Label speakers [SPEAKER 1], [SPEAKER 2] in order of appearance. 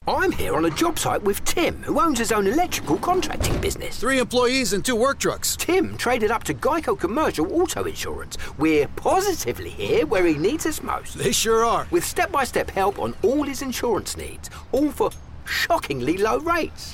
[SPEAKER 1] I'm here on a job site with Tim, who owns his own electrical contracting business.
[SPEAKER 2] 3 employees and 2 work trucks.
[SPEAKER 1] Tim traded up to Geico Commercial Auto Insurance. We're positively here where he needs us most.
[SPEAKER 2] They sure are.
[SPEAKER 1] With step-by-step help on all his insurance needs, all for shockingly low rates.